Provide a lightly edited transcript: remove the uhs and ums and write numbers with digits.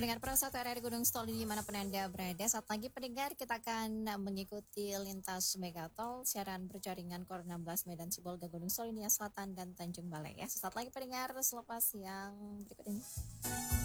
Pendengar Pro 1 RRI Gunung Sitoli dimanapun Anda berada, saat lagi pendengar kita akan mengikuti lintas Megatol siaran berjaringan Kor 16 Medan Sibolga Gunung Sitoli Nia Selatan dan Tanjung Balai ya. Saat lagi pendengar selepas yang berikut ini.